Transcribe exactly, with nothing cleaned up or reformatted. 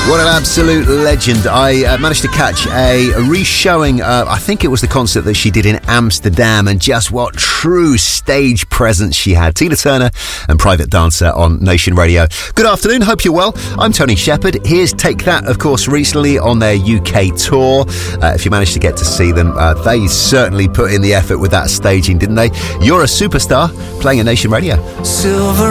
What an absolute legend. I uh, managed to catch a, a re-showing, uh, I think it was the concert that she did in Amsterdam, and just what true stage presence she had. Tina Turner and Private Dancer on Nation Radio. Good afternoon, hope you're well. I'm Tony Shepherd. Here's Take That, of course, recently on their U K tour. Uh, if you managed to get to see them, uh, they certainly put in the effort with that staging, didn't they? You're a Superstar, playing at Nation Radio. Silver